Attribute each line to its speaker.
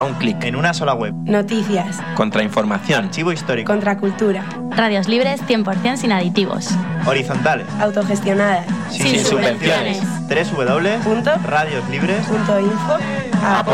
Speaker 1: Un clic.
Speaker 2: En una sola web.
Speaker 3: Noticias.
Speaker 1: Contrainformación.
Speaker 2: Archivo histórico.
Speaker 3: Contracultura.
Speaker 4: Radios libres 100% sin aditivos.
Speaker 2: Horizontales.
Speaker 3: Autogestionadas.
Speaker 1: Sin subvenciones.
Speaker 2: www.radioslibres.info